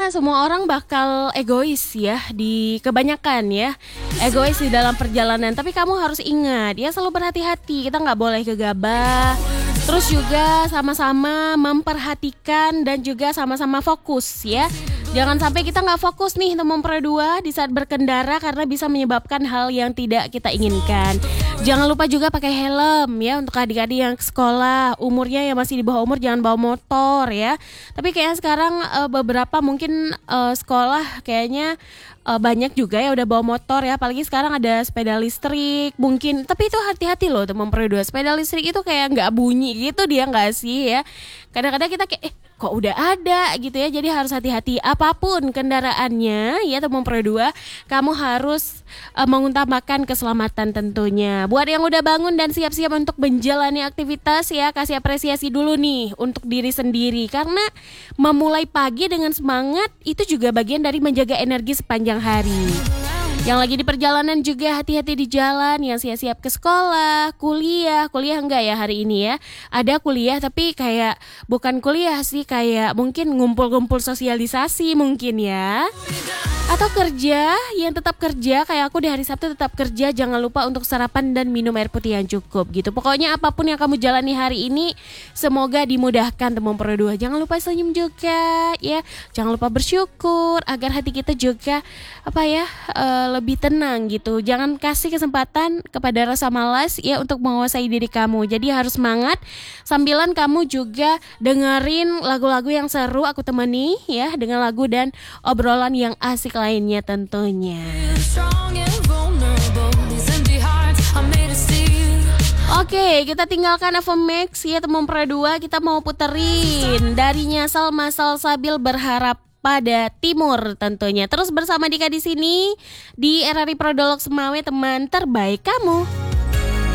semua orang bakal egois ya, di kebanyakan ya, egois di dalam perjalanan. Tapi kamu harus ingat ya, selalu berhati-hati, kita nggak boleh gegabah. Terus juga sama-sama memperhatikan dan juga sama-sama fokus ya. Jangan sampai kita nggak fokus nih nomor dua di saat berkendara karena bisa menyebabkan hal yang tidak kita inginkan. Jangan lupa juga pakai helm ya untuk adik-adik yang sekolah, umurnya yang masih di bawah umur jangan bawa motor ya. Tapi kayak sekarang beberapa mungkin sekolah kayaknya banyak juga ya udah bawa motor ya, apalagi sekarang ada sepeda listrik mungkin. Tapi itu hati-hati loh teman dua, sepeda listrik itu kayak nggak bunyi gitu dia nggak sih ya. Kadang-kadang kita kayak kok udah ada gitu ya, jadi harus hati-hati apapun kendaraannya ya teman dua, kamu harus mengutamakan keselamatan tentunya. Buat yang udah bangun dan siap-siap untuk menjalani aktivitas ya, kasih apresiasi dulu nih untuk diri sendiri, karena memulai pagi dengan semangat itu juga bagian dari menjaga energi sepanjang hari. Yang lagi di perjalanan juga hati-hati di jalan, yang siap-siap ke sekolah, kuliah enggak ya hari ini ya. Ada kuliah tapi kayak bukan kuliah sih, kayak mungkin ngumpul-ngumpul sosialisasi mungkin ya. Atau kerja, yang tetap kerja kayak aku di hari Sabtu tetap kerja, jangan lupa untuk sarapan dan minum air putih yang cukup gitu. Pokoknya apapun yang kamu jalani hari ini semoga dimudahkan teman dua. Jangan lupa senyum juga ya. Jangan lupa bersyukur agar hati kita juga lebih tenang gitu. Jangan kasih kesempatan kepada rasa malas ya untuk menguasai diri kamu. Jadi harus semangat sambilan kamu juga dengerin lagu-lagu yang seru, aku temani ya dengan lagu dan obrolan yang asik lainnya tentunya. Oke, kita tinggalkan Max ya teman dua, kita mau puterin darinya Salma Salsabil Berharap Pada Timur tentunya. Terus bersama Dika di sini di RRI Prodolog Semawe, teman terbaik kamu.